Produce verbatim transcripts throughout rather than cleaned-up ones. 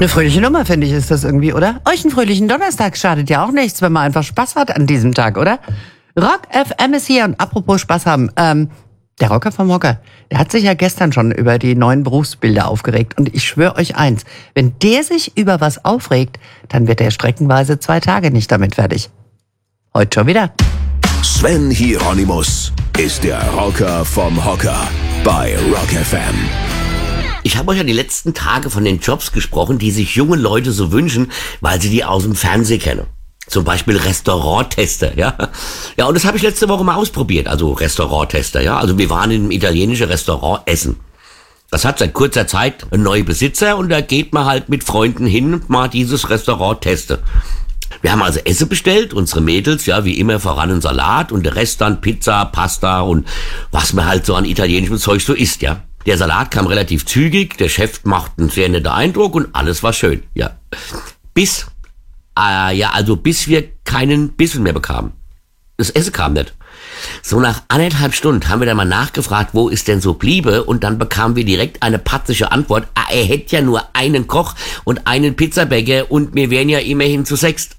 Eine fröhliche Nummer, finde ich, ist das irgendwie, oder? Euch einen fröhlichen Donnerstag schadet ja auch nichts, wenn man einfach Spaß hat an diesem Tag, oder? Rock F M ist hier und apropos Spaß haben, ähm, der Rocker vom Hocker, der hat sich ja gestern schon über die neuen Berufsbilder aufgeregt. Und ich schwöre euch eins, wenn der sich über was aufregt, dann wird er streckenweise zwei Tage nicht damit fertig. Heute schon wieder. Sven Hieronymus ist der Rocker vom Hocker bei Rock F M. Ich habe euch ja die letzten Tage von den Jobs gesprochen, die sich junge Leute so wünschen, weil sie die aus dem Fernsehen kennen. Zum Beispiel Restauranttester, ja. Ja, und das habe ich letzte Woche mal ausprobiert, also Restauranttester, ja. Also wir waren in einem italienischen Restaurant essen. Das hat seit kurzer Zeit einen neuen Besitzer und da geht man halt mit Freunden hin und mal dieses Restaurant testen. Wir haben also Essen bestellt, unsere Mädels, ja, wie immer voran einen Salat und der Rest dann Pizza, Pasta und was man halt so an italienischem Zeug so isst, ja. Der Salat kam relativ zügig, der Chef macht einen sehr netten Eindruck und alles war schön, ja. Bis, äh, ja, also bis wir keinen Bissen mehr bekamen. Das Essen kam nicht. So nach anderthalb Stunden haben wir dann mal nachgefragt, wo es denn so bliebe und dann bekamen wir direkt eine patzische Antwort, ah, er hätte ja nur einen Koch und einen Pizzabäcker und wir wären ja immerhin zu sechst.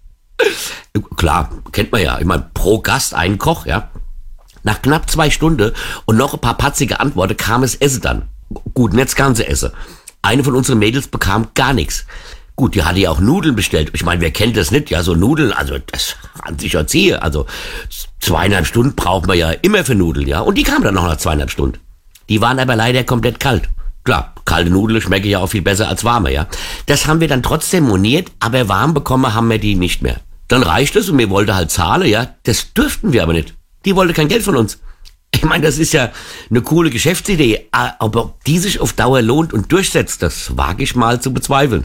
Klar, kennt man ja, ich meine, pro Gast einen Koch, ja. Nach knapp zwei Stunden und noch ein paar patzige Antworten kam es Essen dann. Gut, nicht das ganze Essen. Eine von unseren Mädels bekam gar nichts. Gut, die hatte ja auch Nudeln bestellt. Ich meine, wer kennt das nicht? Ja, so Nudeln, also das an sich erziehe. Also zweieinhalb Stunden braucht man ja immer für Nudeln, ja. Und die kamen dann noch nach zweieinhalb Stunden. Die waren aber leider komplett kalt. Klar, kalte Nudeln schmecken ja auch viel besser als warme, ja. Das haben wir dann trotzdem moniert, aber warm bekommen haben wir die nicht mehr. Dann reicht es und wir wollten halt zahlen, ja. Das dürften wir aber nicht. Die wollte kein Geld von uns. Ich meine, das ist ja eine coole Geschäftsidee, aber ob die sich auf Dauer lohnt und durchsetzt, das wage ich mal zu bezweifeln.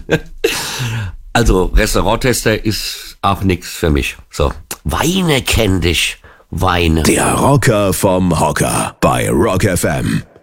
Also, Restauranttester ist auch nix für mich. So, Weine kenn dich, Weine. Der Rocker vom Hocker bei Rock F M.